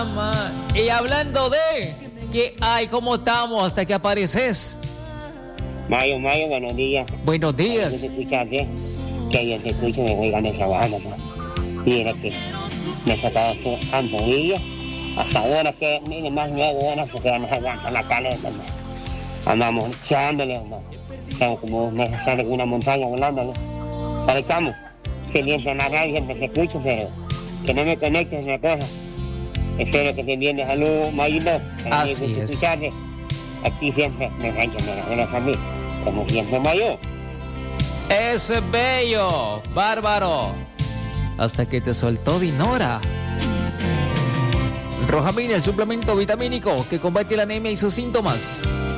Y hablando de que hay, ¿cómo estamos hasta que apareces? Mayo, buenos días. Buenos días. ¿Te escuchaste? Que ayer te escucho, me voy ganando trabajando. Mira que me sacaba su ampolillo. Hasta ahora que, mire, más luego, ahora porque ya nos aguantan la caleta, ¿no? Andamos echándole, ¿no? Estamos como sale con una montaña volando, ¿no? Salgamos. Se lienta en la radio, siempre se escucha, pero que no me conectes en la cosa. Espero que te viene salud, Mayito. Así es. Escucharte. Aquí siempre me enganchan de la buena familia. Como siempre, Mayo. Eso es bello, bárbaro. Hasta que te soltó Dinora. Rojamina, el suplemento vitamínico que combate la anemia y sus síntomas.